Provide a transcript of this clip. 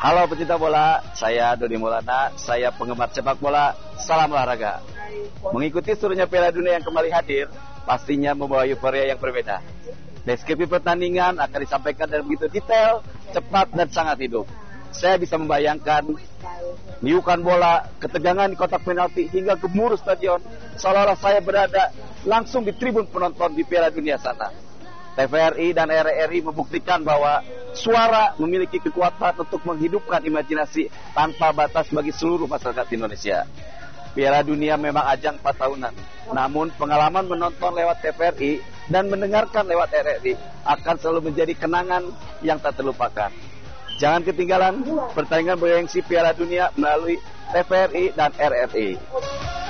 Halo pecinta bola, saya Dodi Maulana, saya penggemar sepak bola, salam olahraga. Mengikuti serunya Piala Dunia yang kembali hadir, pastinya membawa euforia yang berbeda. Deskripsi pertandingan akan disampaikan dengan begitu detail, cepat, dan sangat hidup. Saya bisa membayangkan niukan bola, ketegangan di kotak penalti, hingga gemuruh stadion, seolah-olah saya berada langsung di tribun penonton di Piala Dunia sana. TVRI dan RRI membuktikan bahwa suara memiliki kekuatan untuk menghidupkan imajinasi tanpa batas bagi seluruh masyarakat Indonesia. Piala Dunia memang ajang 4 tahunan, namun pengalaman menonton lewat TVRI dan mendengarkan lewat RRI akan selalu menjadi kenangan yang tak terlupakan. Jangan ketinggalan pertandingan bergengsi Piala Dunia melalui TVRI dan RRI.